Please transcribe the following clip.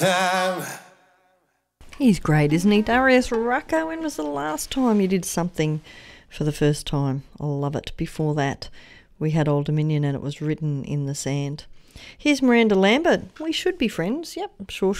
He's great, isn't he? Darius Rucker, when was the last time you did something for the first time? I love it. Before that, we had Old Dominion and it was written in the sand. Here's Miranda Lambert. We should be friends. Yep, sure.